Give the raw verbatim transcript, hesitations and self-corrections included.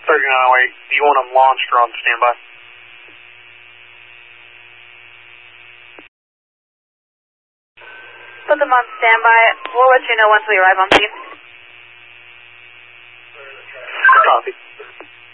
thirty-nine oh eight. Do you want them launched or on standby? Put them on standby. We'll let you know once we arrive on scene. Copy.